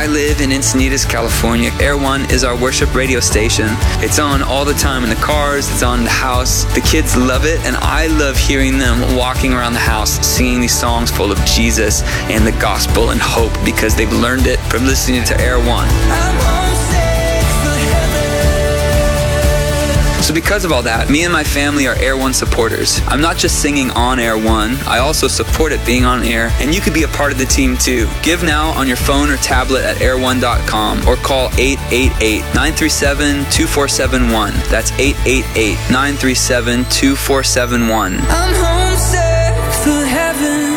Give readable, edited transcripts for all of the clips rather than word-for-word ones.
I live in Encinitas, California. Air One is our worship radio station. It's on all the time in the cars, it's on in the house. The kids love it, and I love hearing them walking around the house singing these songs full of Jesus and the gospel and hope because they've learned it from listening to Air One. So because of all that, me and my family are Air One supporters. I'm not just singing on Air One, I also support it being on air, and you could be a part of the team too. Give now on your phone or tablet at air1.com or call 888-937-2471. That's 888-937-2471. I'm homesick for heaven.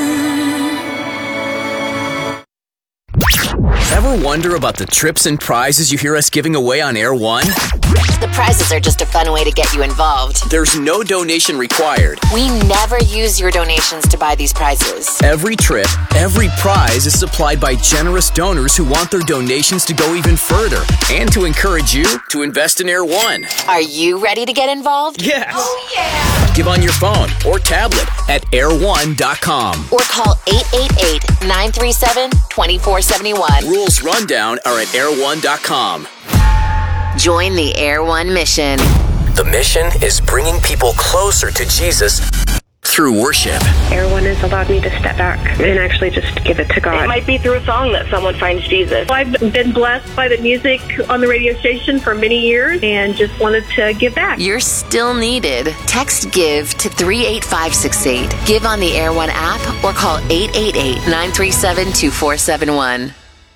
Ever wonder about the trips and prizes you hear us giving away on Air One? The prizes are just a fun way to get you involved. There's no donation required. We never use your donations to buy these prizes. Every trip, every prize is supplied by generous donors who want their donations to go even further and to encourage you to invest in Air One. Are you ready to get involved? Yes. Oh, yeah. Give on your phone or tablet at air1.com. Or call 888-937-2471. Rules rundown are at air1.com. Join the Air One mission. The mission is bringing people closer to Jesus through worship. Air One has allowed me to step back and actually just give it to God. It might be through a song that someone finds Jesus. I've been blessed by the music on the radio station for many years and just wanted to give back. You're still needed. Text GIVE to 38568. Give on the Air One app or call 888-937-2471.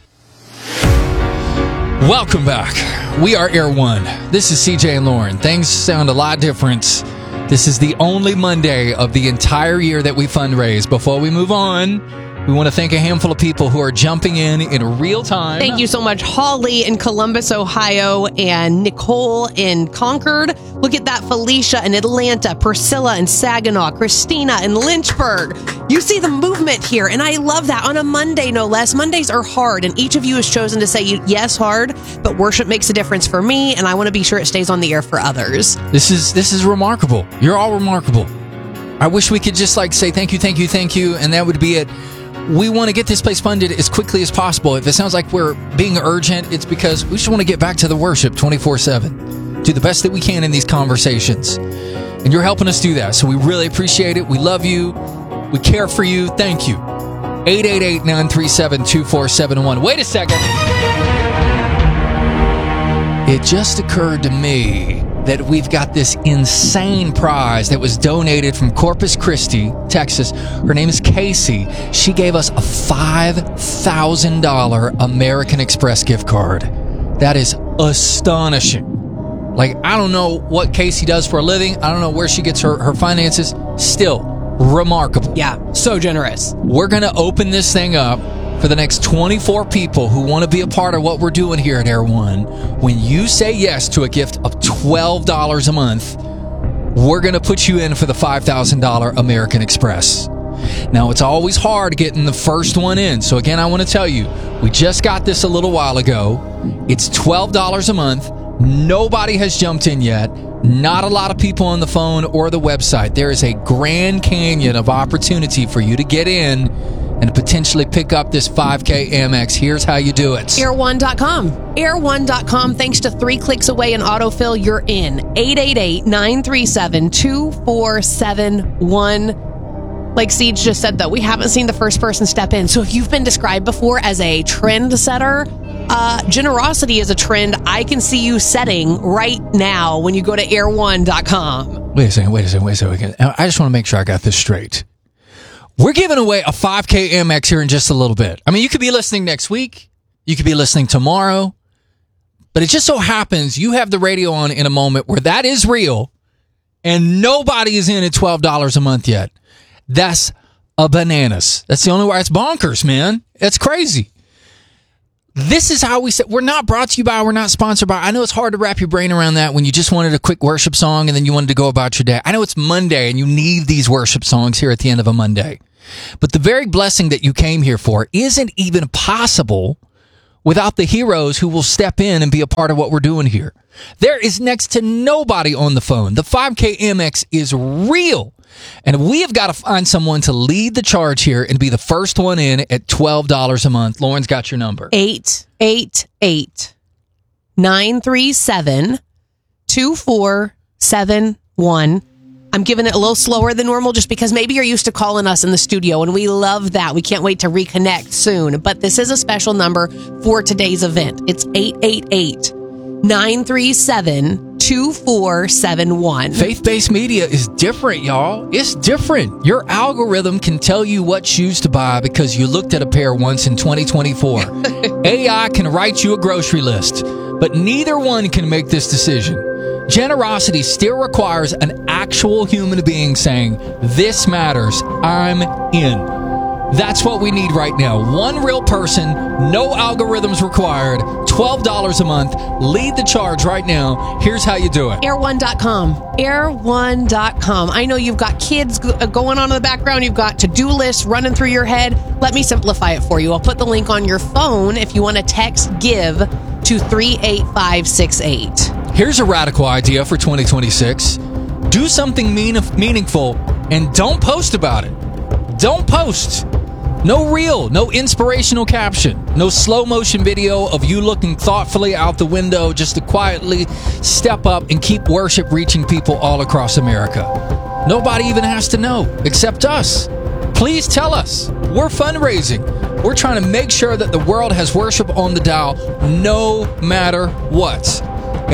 Welcome back. We are Air One. This is CJ and Lauren. Things sound a lot different. This is the only Monday of the entire year that we fundraise. Before we move on, we want to thank a handful of people who are jumping in real time. Thank you so much, Holly in Columbus, Ohio, and Nicole in Concord. Look at that, Felicia in Atlanta, Priscilla in Saginaw, Christina in Lynchburg. You see the movement here, and I love that. On a Monday, no less. Mondays are hard, and each of you has chosen to say, yes, hard, but worship makes a difference for me, and I want to be sure it stays on the air for others. This is remarkable. You're all remarkable. I wish we could just say thank you, and that would be it. We want to get this place funded as quickly as possible. If it sounds like we're being urgent, it's because we just want to get back to the worship 24/7. Do the best that we can in these conversations. And you're helping us do that. So we really appreciate it. We love you. We care for you. Thank you. 888-937-2471. Wait a second. It just occurred to me that we've got this insane prize that was donated from Corpus Christi, Texas. Her name is Casey. She gave us a $5,000 American Express gift card. That is astonishing. I don't know what Casey does for a living. I don't know where she gets her finances. Still, remarkable. Yeah, so generous. We're going to open this thing up for the next 24 people who want to be a part of what we're doing here at Air One. When you say yes to a gift of $12 a month, we're going to put you in for the $5,000 American Express. Now, it's always hard getting the first one in. So again, I want to tell you, we just got this a little while ago. It's $12 a month. Nobody has jumped in yet. Not a lot of people on the phone or the website. There is a Grand Canyon of opportunity for you to get in and potentially pick up this 5K Amex. Here's how you do it. Air1.com. Air1.com. Thanks to 3 clicks away and autofill, you're in. 888-937-2471. Like Siege just said, though, we haven't seen the first person step in. So if you've been described before as a trend setter, generosity is a trend I can see you setting right now when you go to air1.com. Wait a second. I just want to make sure I got this straight. We're giving away a 5K Amex here in just a little bit. I mean, you could be listening next week. You could be listening tomorrow. But it just so happens you have the radio on in a moment where that is real and nobody is in at $12 a month yet. That's a bananas. That's the only way. It's bonkers, man. It's crazy. This is how we say, we're not brought to you by, we're not sponsored by. I know it's hard to wrap your brain around that when you just wanted a quick worship song and then you wanted to go about your day. I know it's Monday and you need these worship songs here at the end of a Monday. But the very blessing that you came here for isn't even possible without the heroes who will step in and be a part of what we're doing here. There is next to nobody on the phone. The 5K Amex is real. And we have got to find someone to lead the charge here and be the first one in at $12 a month. Lauren's got your number. 888-937-2471. 888-937-2471. I'm giving it a little slower than normal just because maybe you're used to calling us in the studio, and we love that. We can't wait to reconnect soon. But this is a special number for today's event. It's 888-937-2471. Faith-based media is different, y'all. It's different. Your algorithm can tell you what shoes to buy because you looked at a pair once in 2024. AI can write you a grocery list, but neither one can make this decision. Generosity still requires an actual human being saying, "This matters. I'm in." That's what we need right now. One real person, no algorithms required, $12 a month. Lead the charge right now. Here's how you do it. Air1.com. Air1.com. I know you've got kids going on in the background. You've got to-do lists running through your head. Let me simplify it for you. I'll put the link on your phone if you want to text GIVE to 38568. Here's a radical idea for 2026. Do something meaningful and don't post about it. Don't post. No reel, no inspirational caption, no slow motion video of you looking thoughtfully out the window just to quietly step up and keep worship reaching people all across America. Nobody even has to know except us. Please tell us. We're fundraising. We're trying to make sure that the world has worship on the dial no matter what.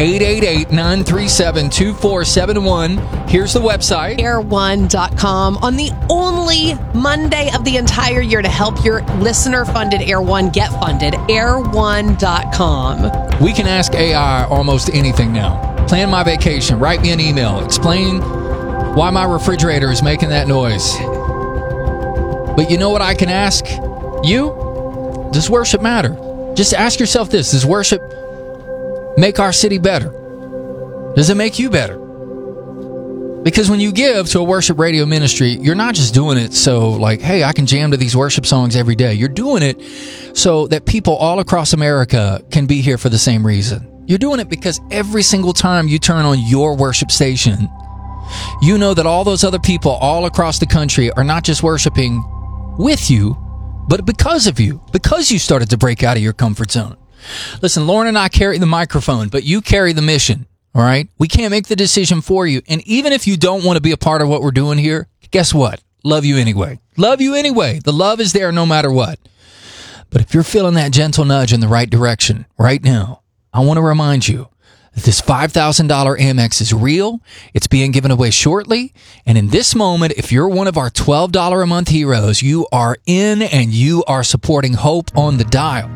888-937-2471. Here's the website. Air1.com. On the only Monday of the entire year to help your listener-funded Air One get funded, Air1.com. We can ask AI almost anything now. Plan my vacation. Write me an email. Explain why my refrigerator is making that noise. But you know what I can ask you? Does worship matter? Just ask yourself this. Does worship make our city better? Does it make you better? Because when you give to a worship radio ministry, you're not just doing it so like, hey, I can jam to these worship songs every day. You're doing it so that people all across America can be here for the same reason. You're doing it because every single time you turn on your worship station, you know that all those other people all across the country are not just worshiping with you, but because of you, because you started to break out of your comfort zone. Listen, Lauren and I carry the microphone, but you carry the mission, all right? We can't make the decision for you. And even if you don't want to be a part of what we're doing here, guess what? Love you anyway. Love you anyway. The love is there no matter what. But if you're feeling that gentle nudge in the right direction right now, I want to remind you that this $5,000 Amex is real. It's being given away shortly. And in this moment, if you're one of our $12 a month heroes, you are in and you are supporting Hope on the dial.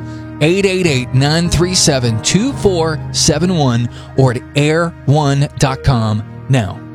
888-937-2471 or at air1.com now.